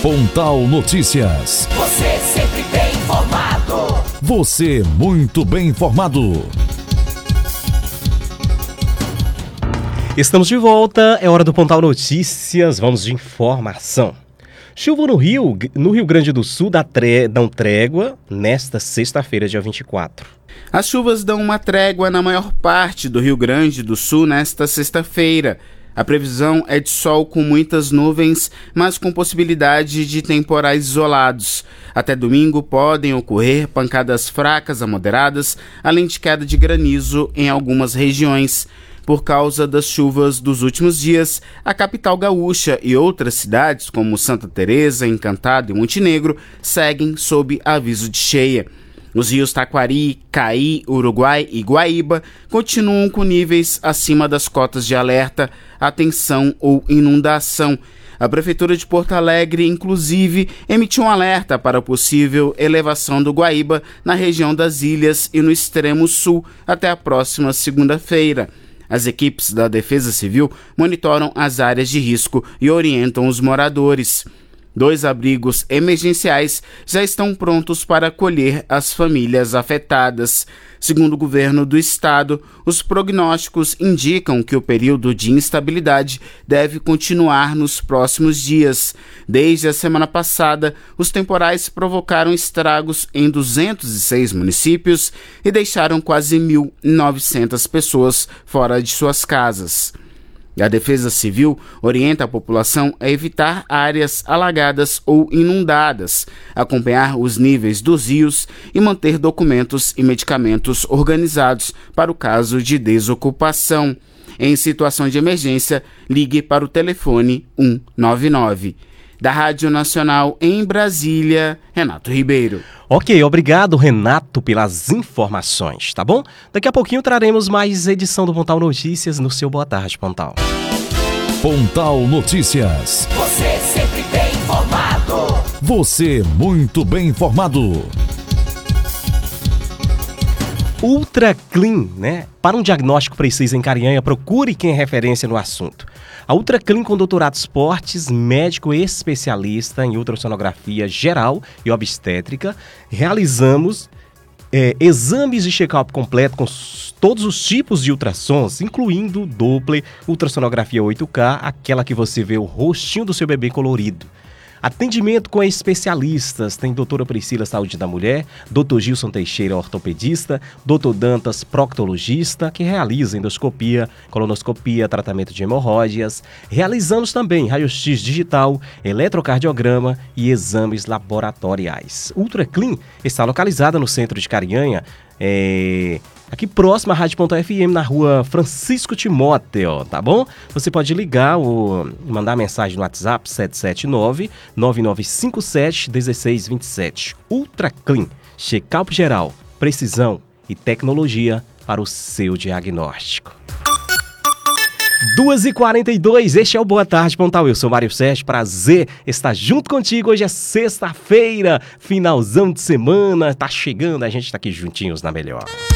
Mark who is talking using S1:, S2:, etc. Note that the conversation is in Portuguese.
S1: Pontal Notícias.
S2: Você sempre bem informado.
S1: Você muito bem informado.
S3: Estamos de volta, é hora do Pontal Notícias, vamos de informação. Chuva no Rio Grande do Sul dão trégua nesta sexta-feira, dia 24.
S4: As chuvas dão uma trégua na maior parte do Rio Grande do Sul nesta sexta-feira. A previsão é de sol com muitas nuvens, mas com possibilidade de temporais isolados. Até domingo podem ocorrer pancadas fracas a moderadas, além de queda de granizo em algumas regiões. Por causa das chuvas dos últimos dias, a capital gaúcha e outras cidades, como Santa Teresa, Encantado e Montenegro, seguem sob aviso de cheia. Os rios Taquari, Caí, Uruguai e Guaíba continuam com níveis acima das cotas de alerta, atenção ou inundação. A Prefeitura de Porto Alegre, inclusive, emitiu um alerta para a possível elevação do Guaíba na região das ilhas e no extremo sul até a próxima segunda-feira. As equipes da Defesa Civil monitoram as áreas de risco e orientam os moradores. 2 abrigos emergenciais já estão prontos para acolher as famílias afetadas. Segundo o governo do estado, os prognósticos indicam que o período de instabilidade deve continuar nos próximos dias. Desde a semana passada, os temporais provocaram estragos em 206 municípios e deixaram quase 1.900 pessoas fora de suas casas. A Defesa Civil orienta a população a evitar áreas alagadas ou inundadas, acompanhar os níveis dos rios e manter documentos e medicamentos organizados para o caso de desocupação. Em situação de emergência, ligue para o telefone 199. Da Rádio Nacional em Brasília, Renato Ribeiro.
S3: Ok, obrigado, Renato, pelas informações, tá bom? Daqui a pouquinho traremos mais edição do Pontal Notícias no seu Boa Tarde, Pontal.
S1: Pontal Notícias.
S2: Você sempre bem informado.
S1: Você muito bem informado.
S3: Ultra Clean, né? Para um diagnóstico preciso em Carinhanha, procure quem é referência no assunto. A Ultra Clean, com doutorado em esportes, médico especialista em ultrassonografia geral e obstétrica, realizamos exames de check-up completo com todos os tipos de ultrassons, incluindo Doppler, ultrassonografia 8K, aquela que você vê o rostinho do seu bebê colorido. Atendimento com especialistas, tem doutora Priscila, Saúde da Mulher, doutor Gilson Teixeira, ortopedista, doutor Dantas, proctologista, que realiza endoscopia, colonoscopia, tratamento de hemorroidas. Realizamos também raio-x digital, eletrocardiograma e exames laboratoriais. Ultra Clean está localizada no centro de Carinhanha, aqui próximo à Rádio.fm, na rua Francisco Timóteo, tá bom? Você pode ligar ou mandar mensagem no WhatsApp 779-9957-1627. Ultra Clean, check-up geral, precisão e tecnologia para o seu diagnóstico. 2h42, este é o Boa Tarde, Pontal. Eu sou Mário Sérgio, prazer estar junto contigo. Hoje é sexta-feira, finalzão de semana, tá chegando, a gente tá aqui juntinhos na melhor.